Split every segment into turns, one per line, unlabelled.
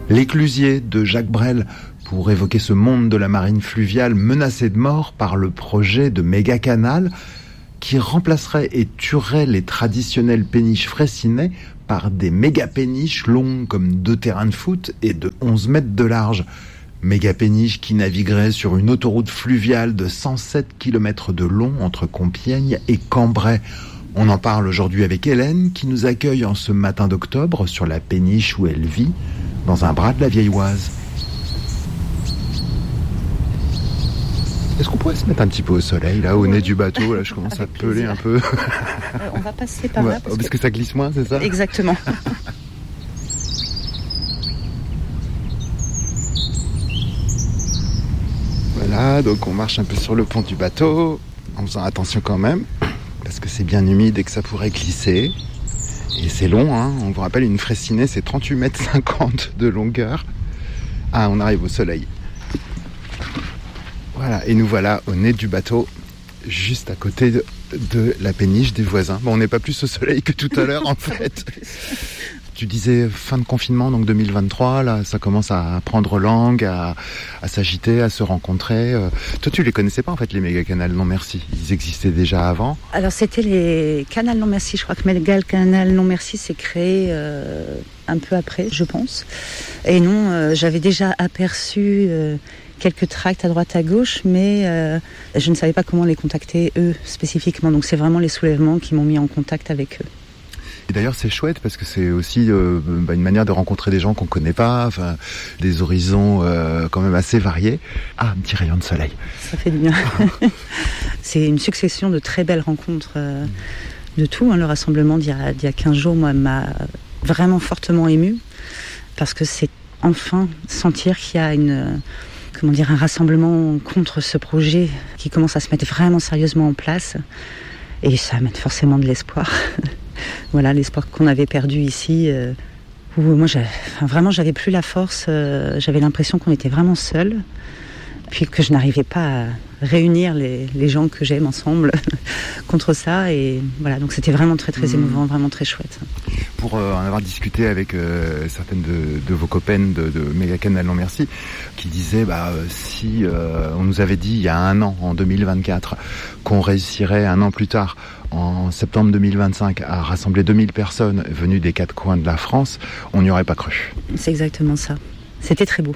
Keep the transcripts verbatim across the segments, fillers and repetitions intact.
L'Éclusier de Jacques Brel, pour évoquer ce monde de la marine fluviale menacé de mort par le projet de méga-canal qui remplacerait et tuerait les traditionnelles péniches fraissinet par des méga-péniches longues comme deux terrains de foot et de onze mètres de large. Méga-péniches qui navigueraient sur une autoroute fluviale de cent sept kilomètres de long entre Compiègne et Cambrai. On en parle aujourd'hui avec Hélène qui nous accueille en ce matin d'octobre sur la péniche où elle vit, dans un bras de la Vieille Oise. Est-ce qu'on pourrait se mettre un petit peu au soleil, là, au ouais. nez du bateau? Là, je commence avec à peler plaisir. Un peu.
euh, on va passer par
ouais,
là. Parce,
parce
que...
que ça glisse moins, c'est ça?
Exactement.
Voilà, donc on marche un peu sur le pont du bateau, en faisant attention quand même, parce que c'est bien humide et que ça pourrait glisser. Et c'est long, hein. On vous rappelle, une fraissinet, c'est trente-huit mètres cinquante de longueur. Ah, on arrive au soleil. Voilà, et nous voilà au nez du bateau, juste à côté de, de la péniche des voisins. Bon, on n'est pas plus au soleil que tout à l'heure, en fait. Tu disais fin de confinement, donc deux mille vingt-trois, là, ça commence à prendre langue, à, à s'agiter, à se rencontrer. Euh, toi, tu les connaissais pas, en fait, les méga-canals Non Merci. Ils existaient déjà avant.
Alors, c'était les canals Non Merci. Je crois que méga-canal Non Merci s'est créé euh, un peu après, je pense. Et non, euh, j'avais déjà aperçu euh, quelques tracts à droite à gauche, mais euh, je ne savais pas comment les contacter, eux, spécifiquement. Donc, c'est vraiment les soulèvements qui m'ont mis en contact avec eux.
Et d'ailleurs, c'est chouette parce que c'est aussi euh, bah, une manière de rencontrer des gens qu'on connaît pas, enfin, des horizons euh, quand même assez variés. Ah, un petit rayon de soleil.
Ça fait du bien. C'est une succession de très belles rencontres euh, de tout. Hein. Le rassemblement d'il y a, d'il y a quinze jours, moi, m'a vraiment fortement émue parce que c'est enfin sentir qu'il y a une, comment dire, un rassemblement contre ce projet qui commence à se mettre vraiment sérieusement en place. Et ça amène forcément de l'espoir. Voilà, l'espoir qu'on avait perdu ici. Euh, où moi, j'avais, enfin, vraiment, j'avais plus la force. Euh, j'avais l'impression qu'on était vraiment seuls. Puis que je n'arrivais pas à réunir les, les gens que j'aime ensemble contre ça. Et voilà, donc c'était vraiment très, très émouvant, mmh. vraiment très chouette.
Pour euh, en avoir discuté avec euh, certaines de, de vos copaines de, de méga-canal Non Merci, qui disaient, bah, euh, si euh, on nous avait dit il y a un an, en deux mille vingt-quatre, qu'on réussirait un an plus tard, en septembre deux mille vingt-cinq, à rassembler deux mille personnes venues des quatre coins de la France, on n'y aurait pas cru.
C'est exactement ça. C'était très beau.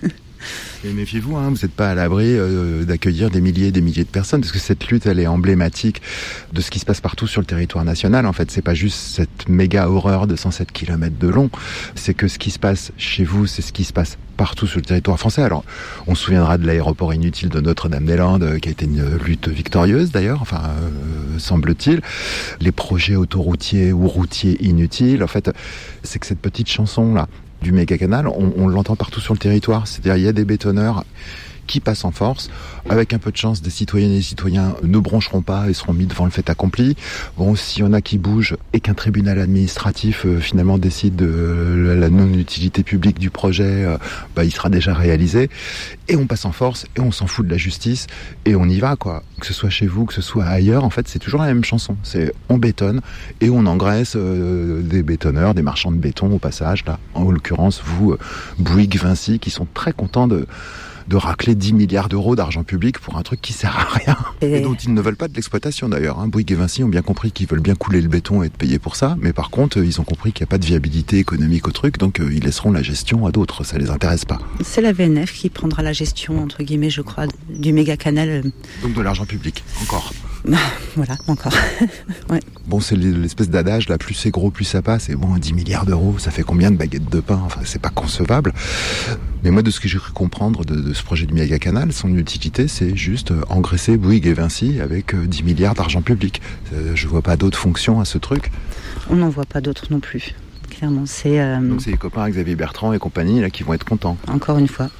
Et méfiez-vous, hein, vous n'êtes pas à l'abri euh, d'accueillir des milliers et des milliers de personnes, parce que cette lutte, elle est emblématique de ce qui se passe partout sur le territoire national. En fait, c'est pas juste cette méga horreur de cent sept kilomètres de long, c'est que ce qui se passe chez vous, c'est ce qui se passe partout sur le territoire français. Alors, on se souviendra de l'aéroport inutile de Notre-Dame-des-Landes, euh, qui a été une lutte victorieuse d'ailleurs, enfin, euh, semble-t-il. Les projets autoroutiers ou routiers inutiles, en fait, c'est que cette petite chanson-là, du méga-canal, on, on l'entend partout sur le territoire. C'est-à-dire, il y a des bétonneurs qui passent en force. Avec un peu de chance, des citoyennes et des citoyens ne broncheront pas et seront mis devant le fait accompli. Bon, s'il y en a qui bougent et qu'un tribunal administratif euh, finalement décide de euh, la non-utilité publique du projet, euh, bah, il sera déjà réalisé. Et on passe en force et on s'en fout de la justice et on y va, quoi. Que ce soit chez vous, que ce soit ailleurs, en fait, c'est toujours la même chanson. C'est on bétonne et on engraisse euh, des bétonneurs, des marchands de béton au passage, là. En l'occurrence, vous, euh, Bouygues, Vinci, qui sont très contents de de racler dix milliards d'euros d'argent public pour un truc qui sert à rien. Et, et dont ils ne veulent pas de l'exploitation d'ailleurs. Hein. Bouygues et Vinci ont bien compris qu'ils veulent bien couler le béton et être payés pour ça, mais par contre, ils ont compris qu'il n'y a pas de viabilité économique au truc, donc euh, ils laisseront la gestion à d'autres, ça les intéresse pas.
C'est la V N F qui prendra la gestion, entre guillemets, je crois, du méga-canal.
Donc de l'argent public, encore.
Voilà, encore. Ouais.
Bon, c'est l'espèce d'adage, là, plus c'est gros, plus ça passe. Et bon, dix milliards d'euros, ça fait combien de baguettes de pain? Enfin, c'est pas concevable. Mais moi, de ce que j'ai cru comprendre de, de ce projet du méga-canal, son utilité, c'est juste engraisser Bouygues et Vinci avec dix milliards d'argent public. Je vois pas d'autres fonctions à ce truc.
On n'en voit pas d'autres non plus. Clairement, c'est... Euh...
Donc c'est les copains Xavier Bertrand et compagnie, là, qui vont être contents.
Encore une fois.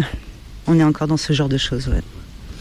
On est encore dans ce genre de choses, ouais.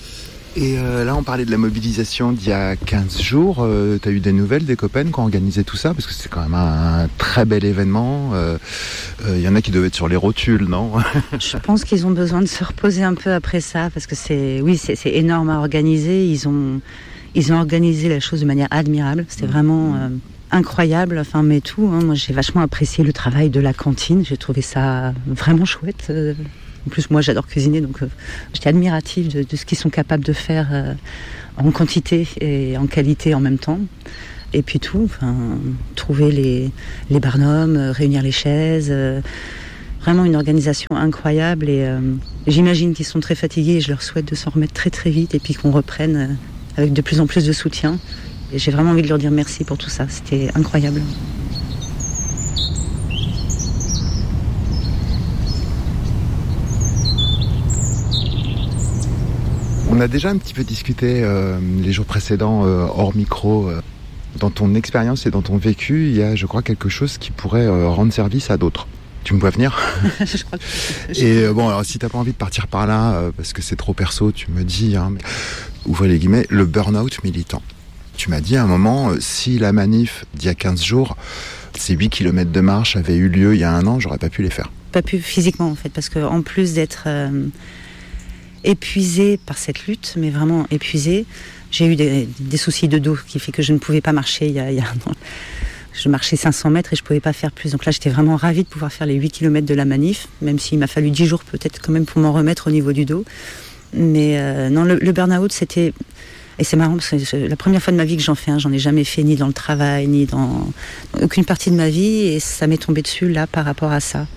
Et euh, là, on parlait de la mobilisation d'il y a quinze jours. Euh, tu as eu des nouvelles des copaines qui ont organisé tout ça? Parce que c'est quand même un, un très bel événement. Il euh, euh, y en a qui devaient être sur les rotules, non?
Je pense qu'ils ont besoin de se reposer un peu après ça. Parce que c'est, oui, c'est, c'est énorme à organiser. Ils ont, ils ont organisé la chose de manière admirable. C'était mmh. vraiment... Euh, incroyable, enfin, mais tout. Hein. Moi, j'ai vachement apprécié le travail de la cantine. J'ai trouvé ça vraiment chouette. Euh, en plus, moi, j'adore cuisiner, donc euh, j'étais admirative de, de ce qu'ils sont capables de faire euh, en quantité et en qualité en même temps. Et puis tout, enfin, trouver les, les barnums, euh, réunir les chaises. Euh, vraiment une organisation incroyable. Et euh, j'imagine qu'ils sont très fatigués et je leur souhaite de s'en remettre très très vite et puis qu'on reprenne euh, avec de plus en plus de soutien. Et j'ai vraiment envie de leur dire merci pour tout ça. C'était incroyable.
On a déjà un petit peu discuté euh, les jours précédents euh, hors micro. Euh, dans ton expérience et dans ton vécu, il y a, je crois, quelque chose qui pourrait euh, rendre service à d'autres. Tu me vois venir?
Je crois que...
Et euh, bon, alors si t'as pas envie de partir par là, euh, parce que c'est trop perso, tu me dis, hein, mais, ouvrez les guillemets, le burn-out militant. Tu m'as dit à un moment, euh, si la manif d'il y a quinze jours, ces huit kilomètres de marche avaient eu lieu il y a un an, j'aurais pas pu les faire.
Pas pu physiquement en fait, parce que en plus d'être euh, épuisée par cette lutte, mais vraiment épuisée, j'ai eu des, des soucis de dos qui fait que je ne pouvais pas marcher il y a, il y a un an. Je marchais cinq cents mètres et je pouvais pas faire plus. Donc là, j'étais vraiment ravie de pouvoir faire les huit kilomètres de la manif, même s'il m'a fallu dix jours peut-être quand même pour m'en remettre au niveau du dos. Mais euh, non, le, le burn-out, c'était... Et c'est marrant, parce que c'est la première fois de ma vie que j'en fais un. J'en ai jamais fait ni dans le travail, ni dans aucune partie de ma vie. Et ça m'est tombé dessus, là, par rapport à ça.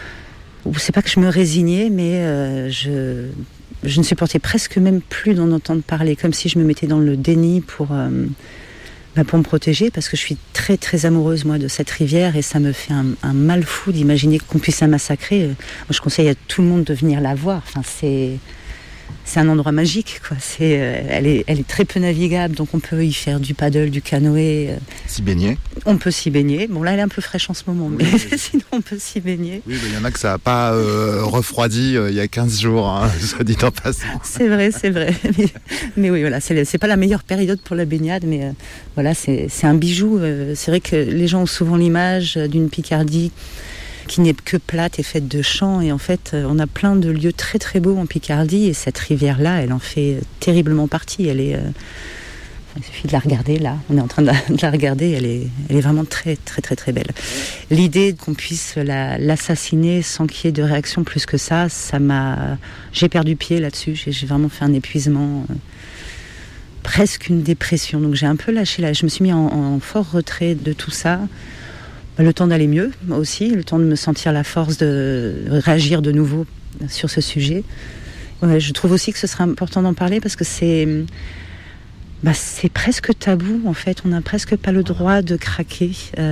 C'est pas que je me résignais, mais euh, je... je ne supportais presque même plus d'en entendre parler. Comme si je me mettais dans le déni pour... Euh, Bah pour me protéger, parce que je suis très très amoureuse moi de cette rivière et ça me fait un, un mal fou d'imaginer qu'on puisse la massacrer. Moi je conseille à tout le monde de venir la voir. Enfin c'est c'est un endroit magique quoi. C'est elle est elle est très peu navigable, donc on peut y faire du paddle, du canoë.
S'y baigner.
On peut s'y baigner. Bon là elle est un peu fraîche en ce moment, mais oui, oui. Sinon on peut s'y baigner.
Oui, il bah, y en a que ça n'a pas euh, refroidi euh, il y a quinze jours, hein, soit dit en passant.
C'est vrai, c'est vrai. Mais, mais oui, voilà, c'est, c'est pas la meilleure période pour la baignade, mais euh, voilà, c'est, c'est un bijou. Euh, c'est vrai que les gens ont souvent l'image d'une Picardie qui n'est que plate et faite de champs. Et en fait, on a plein de lieux très très beaux en Picardie. Et cette rivière-là, elle en fait terriblement partie. Elle est... Euh, il suffit de la regarder là, on est en train de la, de la regarder, elle est, elle est vraiment très très très très belle. L'idée qu'on puisse la, l'assassiner sans qu'il y ait de réaction plus que ça, ça m'a... J'ai perdu pied là-dessus, j'ai, j'ai vraiment fait un épuisement, euh, presque une dépression. Donc j'ai un peu lâché là, je me suis mis en, en fort retrait de tout ça. Le temps d'aller mieux aussi, le temps de me sentir la force de réagir de nouveau sur ce sujet. Ouais, je trouve aussi que ce serait important d'en parler parce que c'est... Bah, c'est presque tabou en fait, on n'a presque pas le droit de craquer.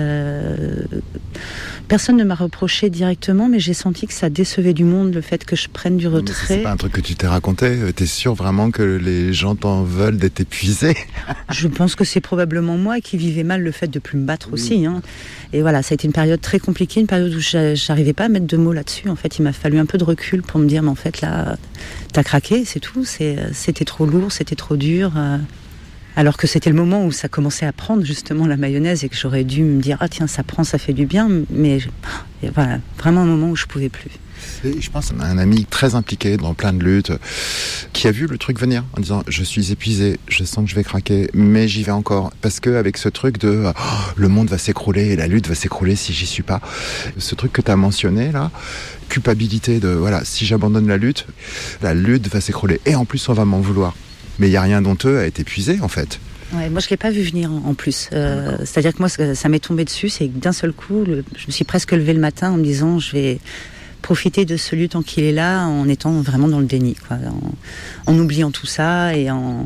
Euh... Personne ne m'a reproché directement, mais j'ai senti que ça décevait du monde le fait que je prenne du retrait.
Mais c'est pas un truc que tu t'es raconté? T'es sûr vraiment que les gens t'en veulent d'être épuisé?
Je pense que c'est probablement moi qui vivais mal le fait de plus me battre oui. aussi. Hein. Et voilà, ça a été une période très compliquée, une période où j'arrivais pas à mettre de mots là-dessus. En fait, il m'a fallu un peu de recul pour me dire, mais en fait là, t'as craqué, c'est tout. C'est, c'était trop lourd, c'était trop dur. Euh... Alors que c'était le moment où ça commençait à prendre justement la mayonnaise et que j'aurais dû me dire ah tiens ça prend, ça fait du bien, mais voilà, vraiment un moment où je pouvais plus.
Et je pense à un ami très impliqué dans plein de luttes qui a vu le truc venir en disant je suis épuisé, je sens que je vais craquer, mais j'y vais encore parce que avec ce truc de oh, le monde va s'écrouler et la lutte va s'écrouler si j'y suis pas, ce truc que tu as mentionné là, culpabilité de voilà si j'abandonne la lutte, la lutte va s'écrouler et en plus on va m'en vouloir. Mais il n'y a rien d'honteux à être épuisé, en fait.
Ouais, moi, je ne l'ai pas vu venir, en plus. Euh, c'est-à-dire que moi, ça, ça m'est tombé dessus. C'est que d'un seul coup, le, je me suis presque levée le matin en me disant je vais profiter de ce lieu tant qu'il est là, en étant vraiment dans le déni, quoi, en, en oubliant tout ça et en...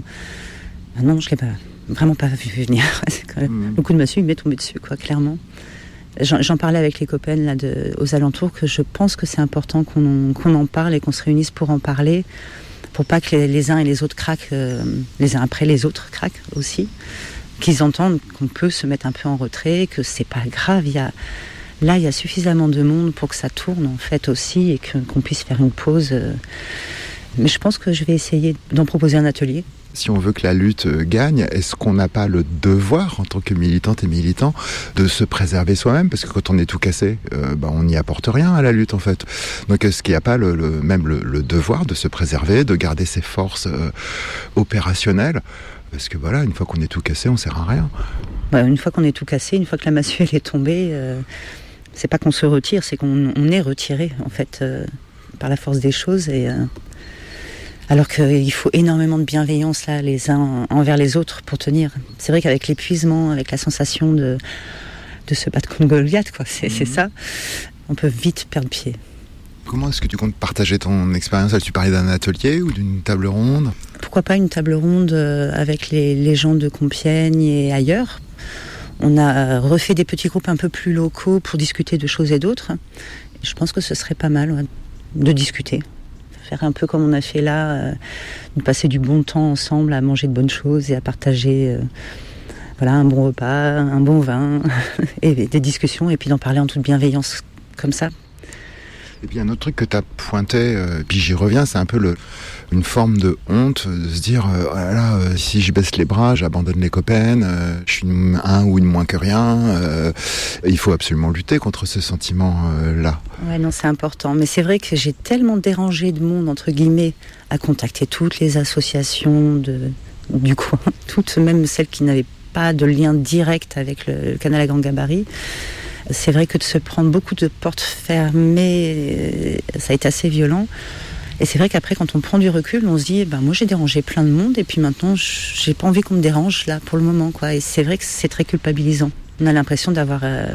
Ah non, je ne l'ai pas, vraiment pas vu venir. C'est quand même... mmh. Le coup de massue, il m'est tombé dessus, quoi, clairement. J'en, j'en parlais avec les copains là, de, aux alentours, que je pense que c'est important qu'on, qu'on en parle et qu'on se réunisse pour en parler, pour pas que les, les uns et les autres craquent, euh, les uns après les autres craquent aussi, qu'ils entendent qu'on peut se mettre un peu en retrait, que c'est pas grave, il y a, là il y a suffisamment de monde pour que ça tourne en fait aussi et que, qu'on puisse faire une pause. Euh. Mais je pense que je vais essayer d'en proposer un atelier.
Si on veut que la lutte gagne, est-ce qu'on n'a pas le devoir, en tant que militante et militant, de se préserver soi-même? Parce que quand on est tout cassé, euh, bah, on n'y apporte rien à la lutte, en fait. Donc est-ce qu'il n'y a pas le, le, même le, le devoir de se préserver, de garder ses forces euh, opérationnelles? Parce que voilà, une fois qu'on est tout cassé, on sert à rien.
Bah, une fois qu'on est tout cassé, une fois que la massue elle est tombée, euh, c'est pas qu'on se retire, c'est qu'on on est retiré en fait euh, par la force des choses. Et euh, alors qu'il faut énormément de bienveillance là, les uns envers les autres pour tenir. C'est vrai qu'avec l'épuisement, avec la sensation de de se battre contre Goliath, quoi, c'est, mmh. c'est ça. On peut vite perdre pied.
Comment est-ce que tu comptes partager ton expérience ? Tu parlais d'un atelier ou d'une table ronde ?
Pourquoi pas une table ronde avec les, les gens de Compiègne et ailleurs. On a refait des petits groupes un peu plus locaux pour discuter de choses et d'autres. Je pense que ce serait pas mal ouais, de discuter. Faire un peu comme on a fait là, euh, de passer du bon temps ensemble à manger de bonnes choses et à partager euh, voilà, un bon repas, un bon vin et des discussions et puis d'en parler en toute bienveillance comme ça.
Et puis un autre truc que tu as pointé, euh, puis j'y reviens, c'est un peu le, une forme de honte, de se dire, euh, oh là là, euh, si je baisse les bras, j'abandonne les copains, euh, je suis une, un ou une moins que rien. Euh, il faut absolument lutter contre ce sentiment-là. Euh,
ouais, non, c'est important. Mais c'est vrai que j'ai tellement dérangé de monde, entre guillemets, à contacter toutes les associations de, du coin, toutes, même celles qui n'avaient pas de lien direct avec le, le canal à grand gabarit. C'est vrai que de se prendre beaucoup de portes fermées, ça a été assez violent. Et c'est vrai qu'après, quand on prend du recul, on se dit, ben moi j'ai dérangé plein de monde, et puis maintenant, j'ai pas envie qu'on me dérange là pour le moment, quoi. Et c'est vrai que c'est très culpabilisant. On a l'impression d'avoir euh...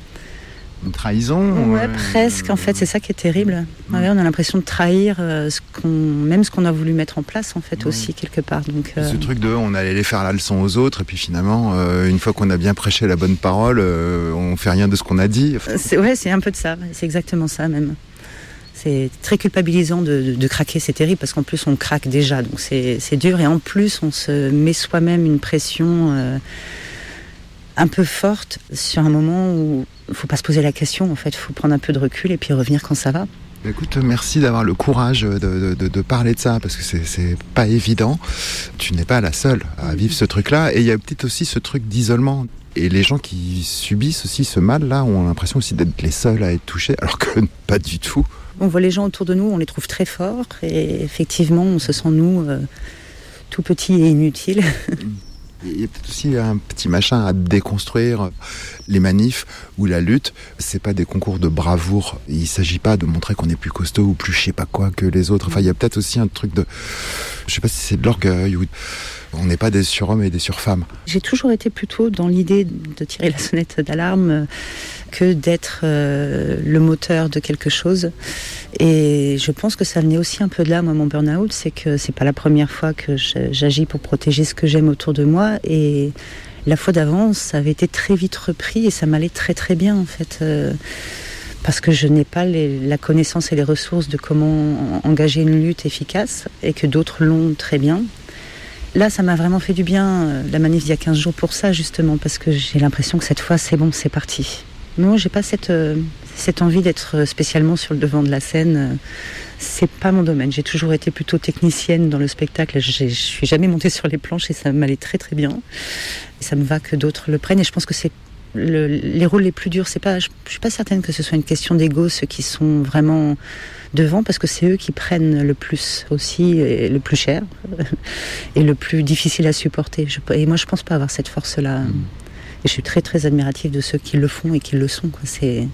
une trahison.
Ouais, euh... presque. En fait, c'est ça qui est terrible. Mmh. Ouais, on a l'impression de trahir euh, ce qu'on, même ce qu'on a voulu mettre en place, en fait, mmh. aussi quelque part. Donc, euh...
ce truc de, on allait aller faire la leçon aux autres, et puis finalement, euh, une fois qu'on a bien prêché la bonne parole, euh, on fait rien de ce qu'on a dit.
C'est, ouais, c'est un peu de ça. C'est exactement ça même. C'est très culpabilisant de, de, de craquer, c'est terrible parce qu'en plus on craque déjà, donc c'est, c'est dur et en plus on se met soi-même une pression euh, un peu forte sur un moment où il ne faut pas se poser la question, en fait, il faut prendre un peu de recul et puis revenir quand ça va.
Écoute, merci d'avoir le courage de, de, de, de parler de ça parce que c'est, c'est pas évident. Tu n'es pas la seule à vivre ce truc-là et il y a peut-être aussi ce truc d'isolement. Et les gens qui subissent aussi ce mal-là ont l'impression aussi d'être les seuls à être touchés alors que pas du tout.
On voit les gens autour de nous, on les trouve très forts et effectivement on se sent nous euh, tout petits et inutiles.
Il y a peut-être aussi un petit machin à déconstruire. Les manifs ou la lutte, c'est pas des concours de bravoure. Il s'agit pas de montrer qu'on est plus costaud ou plus je sais pas quoi que les autres. Enfin, il y a peut-être aussi un truc de, je sais pas si c'est de l'orgueil ou on n'est pas des surhommes et des surfemmes.
J'ai toujours été plutôt dans l'idée de tirer la sonnette d'alarme que d'être euh, le moteur de quelque chose. Et je pense que ça venait aussi un peu de là, moi, mon burn-out, c'est que c'est pas la première fois que j'agis pour protéger ce que j'aime autour de moi. Et la fois d'avant, ça avait été très vite repris et ça m'allait très très bien, en fait. Euh, parce que je n'ai pas les, la connaissance et les ressources de comment engager une lutte efficace et que d'autres l'ont très bien. Là, ça m'a vraiment fait du bien, la manif d'il y a quinze jours, pour ça, justement, parce que j'ai l'impression que cette fois, c'est bon, c'est parti. Non, j'ai pas cette, euh, cette envie d'être spécialement sur le devant de la scène. C'est pas mon domaine. J'ai toujours été plutôt technicienne dans le spectacle. Je suis jamais montée sur les planches et ça m'allait très très bien. Et ça me va que d'autres le prennent. Et je pense que c'est le, les rôles les plus durs. C'est pas, je, je suis pas certaine que ce soit une question d'ego, ceux qui sont vraiment devant, parce que c'est eux qui prennent le plus aussi, et le plus cher et le plus difficile à supporter. Je, et moi, je pense pas avoir cette force-là. Mmh. Et je suis très très admirative de ceux qui le font et qui le sont, quoi. C'est...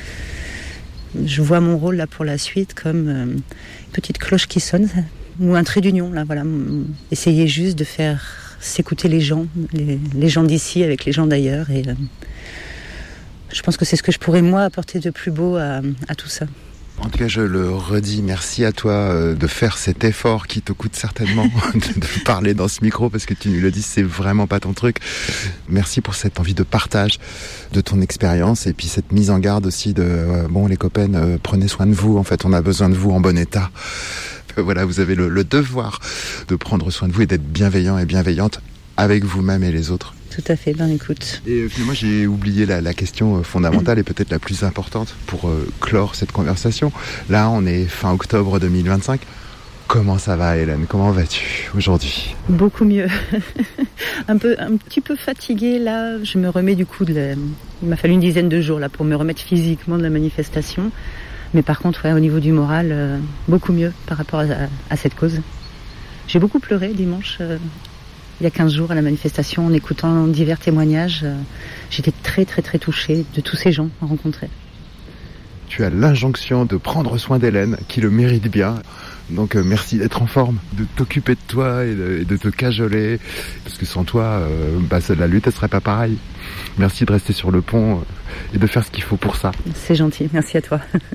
Je vois mon rôle là pour la suite comme euh, une petite cloche qui sonne ou un trait d'union là, voilà. Essayer juste de faire s'écouter les gens, les, les gens d'ici avec les gens d'ailleurs. Et euh, je pense que c'est ce que je pourrais moi apporter de plus beau à, à tout ça.
En tout cas, je le redis, merci à toi euh, de faire cet effort qui te coûte certainement de, de parler dans ce micro parce que tu nous le dis, c'est vraiment pas ton truc. Merci pour cette envie de partage de ton expérience et puis cette mise en garde aussi de euh, bon les copains, euh, prenez soin de vous. En fait, on a besoin de vous en bon état. Euh, voilà, vous avez le, le devoir de prendre soin de vous et d'être bienveillant et bienveillante avec vous-même et les autres.
Tout à fait, ben écoute.
Et moi j'ai oublié la, la question fondamentale et peut-être la plus importante pour euh, clore cette conversation. Là on est fin octobre deux mille vingt-cinq. Comment ça va Hélène ? Comment vas-tu aujourd'hui ?
Beaucoup mieux. un, peu, un petit peu fatiguée là. Je me remets du coup de la... Il m'a fallu une dizaine de jours là pour me remettre physiquement de la manifestation. Mais par contre ouais, au niveau du moral, euh, beaucoup mieux par rapport à, à cette cause. J'ai beaucoup pleuré dimanche. Euh... il y a quinze jours à la manifestation, en écoutant divers témoignages. J'étais très très très touchée de tous ces gens rencontrés.
Tu as l'injonction de prendre soin d'Hélène, qui le mérite bien. Donc euh, merci d'être en forme, de t'occuper de toi et de, et de te cajoler. Parce que sans toi, euh, bah, la lutte, elle serait pas pareille. Merci de rester sur le pont et de faire ce qu'il faut pour ça.
C'est gentil, merci à toi.